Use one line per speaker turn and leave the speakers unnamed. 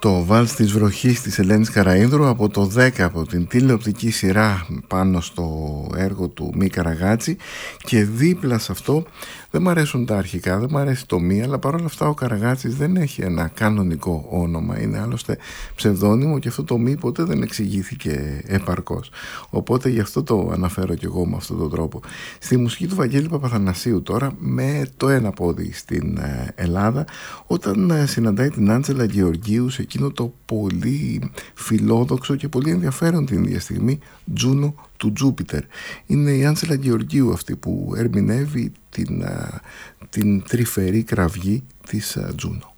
Το βάλς της βροχής της Ελένης Καραΐνδρου από το 10, από την τηλεοπτική σειρά πάνω στο έργο του Μη Καραγάτση, και δίπλα σε αυτό δεν μ' αρέσουν τα αρχικά, δεν μ' αρέσει το Μη, αλλά παρόλα αυτά ο Καραγάτσης δεν έχει ένα κανονικό όνομα, είναι άλλωστε ψευδόνυμο και αυτό το Μη ποτέ δεν εξηγήθηκε επαρκώς, οπότε γι' αυτό το αναφέρω κι εγώ με αυτόν τον τρόπο. Στη μουσική του Βαγγέλη Παπαθανασίου τώρα, με το ένα πόδι στην Ελλάδα, όταν συναντάει την Άντζελα Γεωργίου σε εκείνο το πολύ φιλόδοξο και πολύ ενδιαφέρον την ίδια στιγμή Τζούνο του Τζούπιτερ. Είναι η Άντζελα Γεωργίου αυτή που ερμηνεύει την τρυφερή κραυγή της Τζούνο.